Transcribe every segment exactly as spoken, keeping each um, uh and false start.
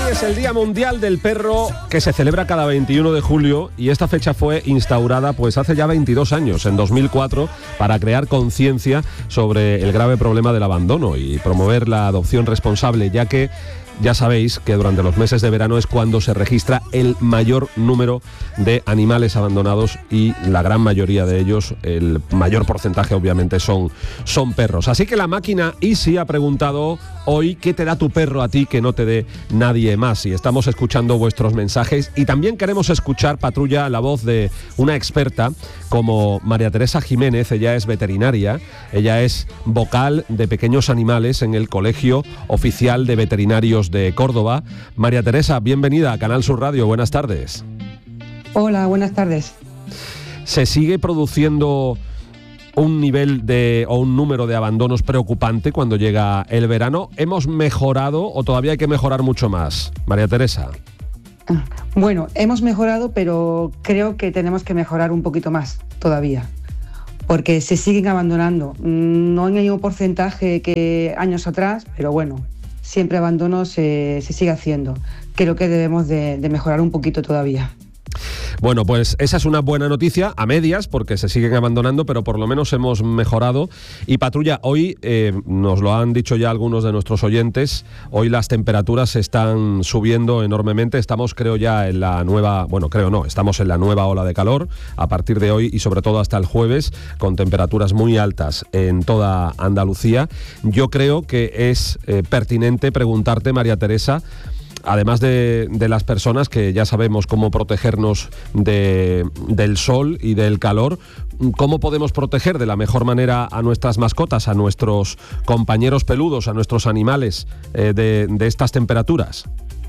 es el Día Mundial del Perro, que se celebra cada veintiuno de julio, y esta fecha fue instaurada pues hace ya veintidós años, en dos mil cuatro, para crear conciencia sobre el grave problema del abandono y promover la adopción responsable, ya que ya sabéis que durante los meses de verano es cuando se registra el mayor número de animales abandonados, y la gran mayoría de ellos, el mayor porcentaje obviamente, son, son perros. Así que la máquina Easy ha preguntado hoy qué te da tu perro a ti que no te dé nadie más, y estamos escuchando vuestros mensajes, y también queremos escuchar, Patrulla, la voz de una experta como María Teresa Jiménez. Ella es veterinaria, ella es vocal de pequeños animales en el Colegio Oficial de Veterinarios de Córdoba. María Teresa, bienvenida a Canal Sur Radio, buenas tardes. Hola, buenas tardes. ¿Se sigue produciendo un nivel de o un número de abandonos preocupante cuando llega el verano? ¿Hemos mejorado o todavía hay que mejorar mucho más, María Teresa? Bueno, hemos mejorado, pero creo que tenemos que mejorar un poquito más todavía, porque se siguen abandonando, no en el mismo porcentaje que años atrás, pero bueno, siempre abandono se, se sigue haciendo. Creo que debemos de, de mejorar un poquito todavía. Bueno, pues esa es una buena noticia, a medias, porque se siguen abandonando, pero por lo menos hemos mejorado. Y Patrulla, hoy, eh, nos lo han dicho ya algunos de nuestros oyentes, hoy las temperaturas están subiendo enormemente. Estamos, creo, ya en la nueva, bueno, creo no, estamos en la nueva ola de calor a partir de hoy y sobre todo hasta el jueves, con temperaturas muy altas en toda Andalucía. Yo creo que es eh, pertinente preguntarte, María Teresa, además de, de las personas que ya sabemos cómo protegernos de, del sol y del calor, ¿cómo podemos proteger de la mejor manera a nuestras mascotas, a nuestros compañeros peludos, a nuestros animales eh, de, de estas temperaturas?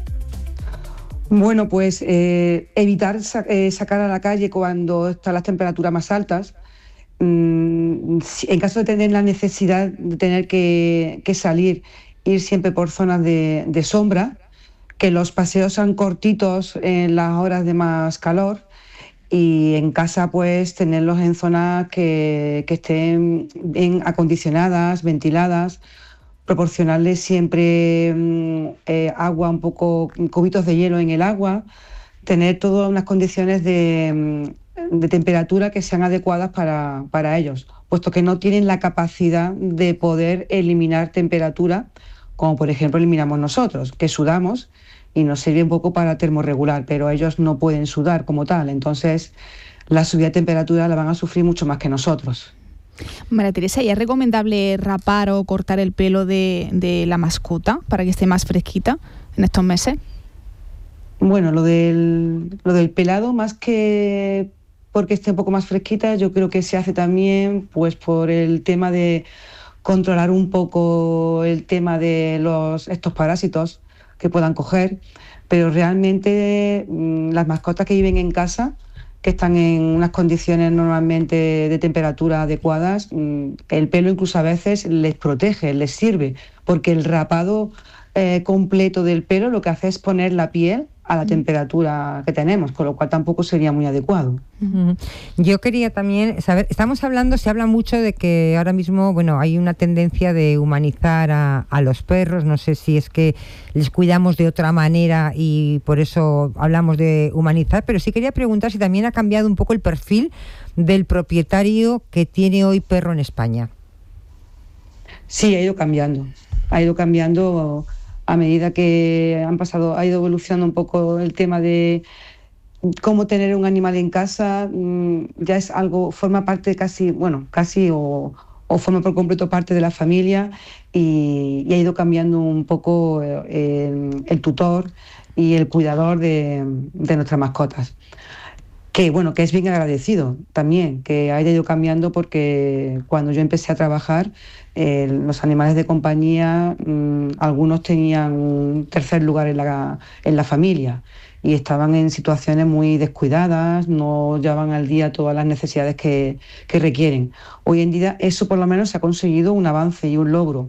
Bueno, pues eh, evitar sa- eh, sacar a la calle cuando están las temperaturas más altas. Mm, si, en caso de tener la necesidad de tener que, que salir, ir siempre por zonas de, de sombra, que los paseos sean cortitos en las horas de más calor, y en casa pues tenerlos en zonas que, que estén bien acondicionadas, ventiladas, proporcionarles siempre mm, eh, agua, un poco, cubitos de hielo en el agua, tener todas unas condiciones de, de temperatura que sean adecuadas para, para ellos, puesto que no tienen la capacidad de poder eliminar temperatura, como por ejemplo eliminamos nosotros, que sudamos y nos sirve un poco para termorregular, pero ellos no pueden sudar como tal, entonces la subida de temperatura la van a sufrir mucho más que nosotros. María Teresa, ¿y es recomendable rapar o cortar el pelo de, de la mascota para que esté más fresquita en estos meses? Bueno, lo del, lo del pelado, más que porque esté un poco más fresquita, yo creo que se hace también pues por el tema de controlar un poco el tema de los estos parásitos que puedan coger, pero realmente mmm, las mascotas que viven en casa, que están en unas condiciones normalmente de temperatura adecuadas, mmm, el pelo incluso a veces les protege, les sirve, porque el rapado eh, completo del pelo lo que hace es poner la piel a la temperatura que tenemos, con lo cual tampoco sería muy adecuado. Uh-huh. Yo quería también saber, estamos hablando, se habla mucho de que ahora mismo, bueno, hay una tendencia de humanizar a, a los perros, no sé si es que les cuidamos de otra manera y por eso hablamos de humanizar, pero sí quería preguntar si también ha cambiado un poco el perfil del propietario que tiene hoy perro en España. Sí, ha ido cambiando, ha ido cambiando a medida que han pasado, ha ido evolucionando un poco el tema de cómo tener un animal en casa. Ya es algo, forma parte casi, bueno, casi o, o forma por completo parte de la familia, y, y ha ido cambiando un poco el, el tutor y el cuidador de, de nuestras mascotas. Que bueno, que es bien agradecido también, que haya ido cambiando, porque cuando yo empecé a trabajar, eh, los animales de compañía, mmm, algunos tenían un tercer lugar en la, en la familia y estaban en situaciones muy descuidadas, no llevaban al día todas las necesidades que, que requieren. Hoy en día eso por lo menos se ha conseguido un avance y un logro.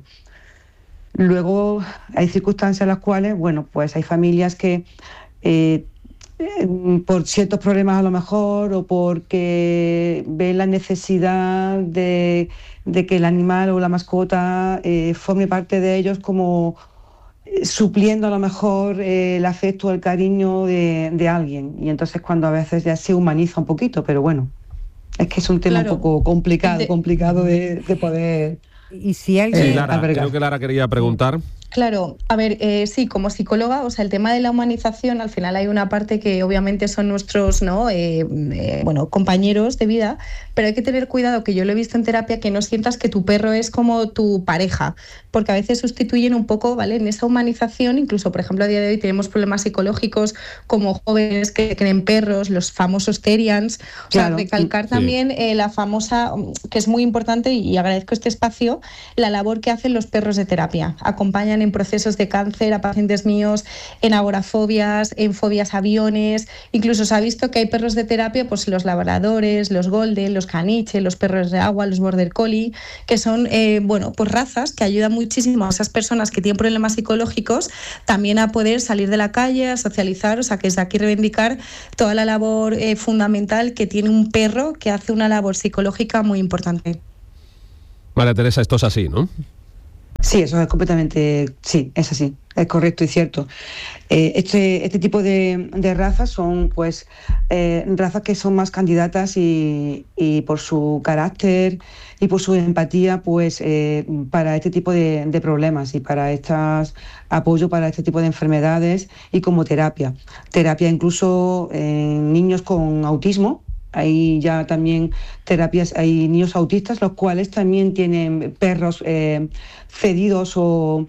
Luego hay circunstancias en las cuales, bueno, pues hay familias que eh, por ciertos problemas a lo mejor, o porque ven la necesidad de, de que el animal o la mascota eh, forme parte de ellos como supliendo a lo mejor eh, el afecto o el cariño de, de alguien. Y entonces cuando a veces ya se humaniza un poquito, pero bueno, es que es un tema claro. un poco complicado, de... complicado de, de poder... Y si alguien... Sí, Lara, creo que Lara quería preguntar... Claro, a ver, eh, sí, como psicóloga, o sea, el tema de la humanización, al final hay una parte que obviamente son nuestros, ¿no? Eh, eh, bueno, compañeros de vida, pero hay que tener cuidado, que yo lo he visto en terapia, que no sientas que tu perro es como tu pareja, porque a veces sustituyen un poco, ¿vale? En esa humanización, incluso, por ejemplo, a día de hoy tenemos problemas psicológicos como jóvenes que creen perros, los famosos Terrians, o claro. sea, recalcar sí. también eh, la famosa, que es muy importante, y agradezco este espacio, la labor que hacen los perros de terapia. Acompañan en procesos de cáncer a pacientes míos, en agorafobias, en fobias a aviones. Incluso se ha visto que hay perros de terapia, pues los labradores, los golden, los caniche, los perros de agua, los border collie, que son eh, bueno, pues razas que ayudan muchísimo a esas personas que tienen problemas psicológicos también a poder salir de la calle, a socializar. O sea, que desde aquí reivindicar toda la labor eh, fundamental que tiene un perro que hace una labor psicológica muy importante. María Teresa, esto es así, ¿no? Sí, eso es completamente, sí, es así, es correcto y cierto. Eh, este, este tipo de, de razas son pues eh, razas que son más candidatas y, y por su carácter y por su empatía pues eh, para este tipo de, de problemas y para estas apoyo para este tipo de enfermedades y como terapia. Terapia incluso en niños con autismo. Hay ya también terapias, hay niños autistas, los cuales también tienen perros eh, cedidos o,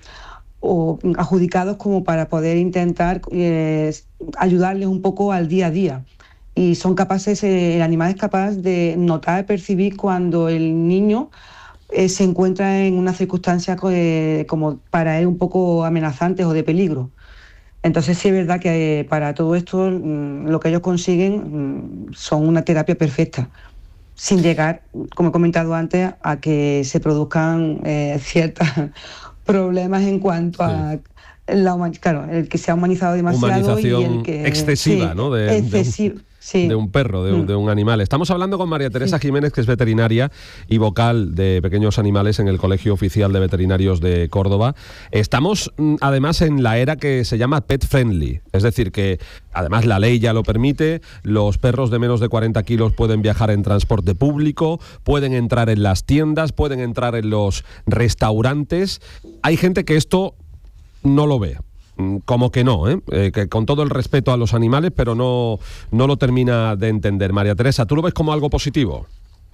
o adjudicados como para poder intentar eh, ayudarles un poco al día a día. Y son capaces, eh, el animal es capaz de notar, percibir cuando el niño eh, se encuentra en una circunstancia eh, como para él un poco amenazantes o de peligro. Entonces sí es verdad que eh, para todo esto mmm, lo que ellos consiguen mmm, son una terapia perfecta, sin llegar, como he comentado antes, a que se produzcan eh, ciertos problemas en cuanto a sí. la human- claro, el que se ha humanizado demasiado humanización y el que excesiva, sí, ¿no? De, excesivo. De un... Sí. de un perro, de un, de un animal. Estamos hablando con María Teresa sí. Jiménez, que es veterinaria y vocal de pequeños animales en el Colegio Oficial de Veterinarios de Córdoba. Estamos además en la era que se llama pet friendly, es decir, que además la ley ya lo permite, los perros de menos de cuarenta kilos pueden viajar en transporte público, pueden entrar en las tiendas, pueden entrar en los restaurantes. Hay gente que esto no lo ve. Como que no, ¿eh? Eh, que con todo el respeto a los animales, pero no, no lo termina de entender. María Teresa, ¿tú lo ves como algo positivo?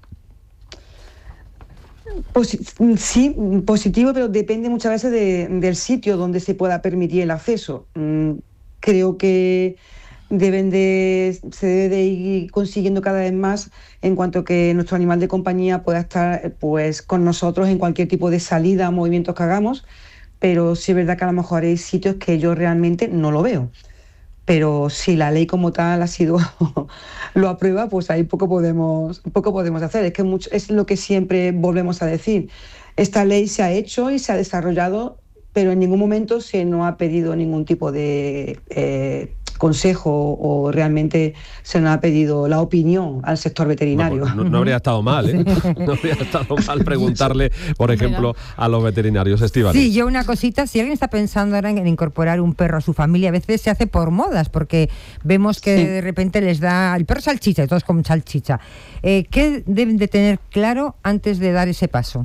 Pues, sí, positivo, pero depende muchas veces de, del sitio donde se pueda permitir el acceso. Creo que deben de, se debe de ir consiguiendo cada vez más en cuanto que nuestro animal de compañía pueda estar pues, con nosotros en cualquier tipo de salida o movimientos que hagamos. Pero sí es verdad que a lo mejor hay sitios que yo realmente no lo veo. Pero si la ley como tal ha sido lo aprueba, pues ahí poco podemos, poco podemos hacer. Es que mucho, es lo que siempre volvemos a decir. Esta ley se ha hecho y se ha desarrollado, pero en ningún momento se nos ha pedido ningún tipo de eh, consejo o realmente se nos ha pedido la opinión al sector veterinario. No, no, no habría estado mal, ¿eh? No habría estado mal preguntarle, por ejemplo, a los veterinarios. Estíbaliz. Sí, yo una cosita, si alguien está pensando ahora en incorporar un perro a su familia, a veces se hace por modas, porque vemos que sí. de repente les da el perro salchicha y todos comen salchicha. Eh, ¿Qué deben de tener claro antes de dar ese paso?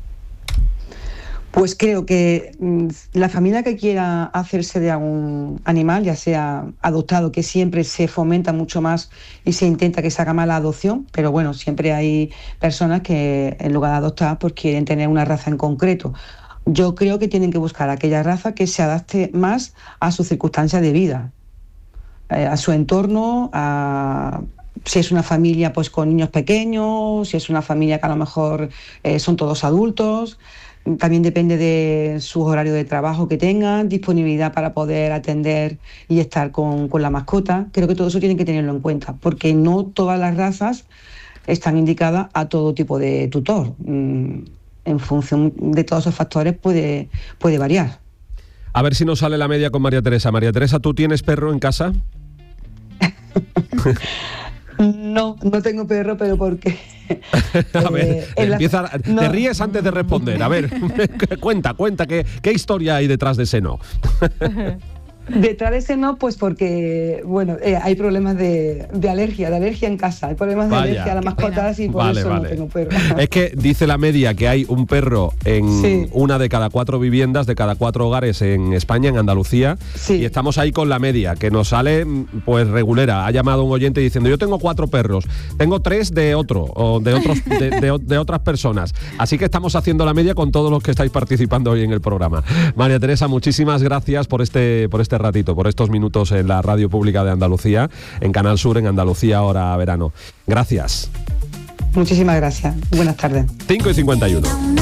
Pues creo que mmm, la familia que quiera hacerse de algún animal, ya sea adoptado, que siempre se fomenta mucho más y se intenta que se haga más la adopción, pero bueno, siempre hay personas que en lugar de adoptar pues quieren tener una raza en concreto. Yo creo que tienen que buscar aquella raza que se adapte más a sus circunstancias de vida, eh, a su entorno, a... si es una familia pues con niños pequeños, si es una familia que a lo mejor eh, son todos adultos. También depende de sus horarios de trabajo que tengan, disponibilidad para poder atender y estar con, con la mascota. Creo que todo eso tienen que tenerlo en cuenta, porque no todas las razas están indicadas a todo tipo de tutor. En función de todos esos factores puede, puede variar. A ver si nos sale la media con María Teresa. María Teresa, ¿tú tienes perro en casa? No, no tengo perro, pero ¿por qué? A ver, eh, en empieza, la- te no. ríes antes de responder. A ver, cuenta, cuenta, ¿qué, qué historia hay detrás de ese no? Detrás de ese no, pues porque, bueno, eh, hay problemas de, de alergia, de alergia en casa. Hay problemas Vaya, de alergia a las qué mascotas y por Vale, eso vale. no tengo perro. Es que dice la media que hay un perro en Sí. una de cada cuatro viviendas, de cada cuatro hogares en España, en Andalucía. Sí. Y estamos ahí con la media, que nos sale pues regulera. Ha llamado un oyente diciendo, yo tengo cuatro perros, tengo tres de otro, o de otros, de, de- de otras personas. Así que estamos haciendo la media con todos los que estáis participando hoy en el programa. María Teresa, muchísimas gracias por este, por este ratito, por estos minutos en la Radio Pública de Andalucía, en Canal Sur, en Andalucía Ahora Verano. Gracias. Muchísimas gracias. Buenas tardes. cinco y cincuenta y uno.